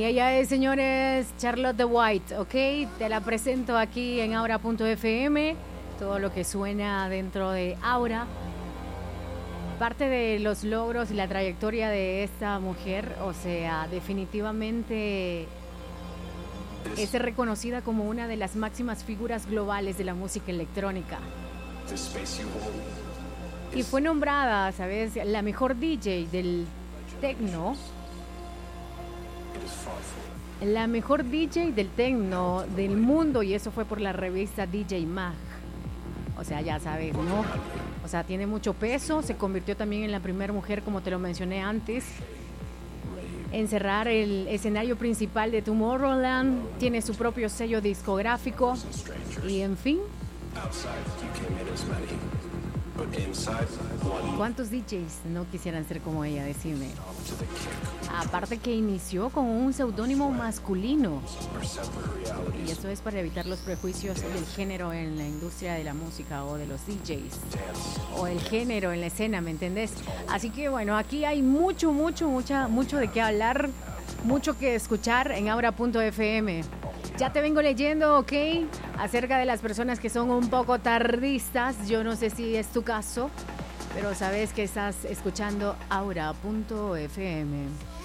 ella es, señores, Charlotte the White, ¿ok? Te la presento aquí en Aura.fm, todo lo que suena dentro de Aura. Parte de los logros y la trayectoria de esta mujer, o sea, definitivamente es reconocida como una de las máximas figuras globales de la música electrónica. Y fue nombrada, ¿sabes?, la mejor DJ del techno. La mejor DJ del techno del mundo, y eso fue por la revista DJ Mag. O sea, ya sabes, ¿no? O sea, tiene mucho peso, se convirtió también en la primera mujer, como te lo mencioné antes, en cerrar el escenario principal de Tomorrowland, tiene su propio sello discográfico y en fin. ¿Cuántos DJs no quisieran ser como ella? Decime. Aparte que inició con un seudónimo masculino. Y eso es para evitar los prejuicios del género en la industria de la música o de los DJs. O el género en la escena, ¿me entendés? Así que bueno, aquí hay mucho de qué hablar, mucho que escuchar en Aura.fm. Ya te vengo leyendo, ¿ok? Acerca de las personas que son un poco tardistas. Yo no sé si es tu caso, pero sabes que estás escuchando Aura.fm.